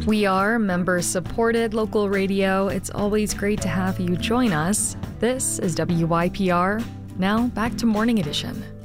We are member-supported local radio. It's always great to have you join us. This is WYPR. Now back to Morning Edition.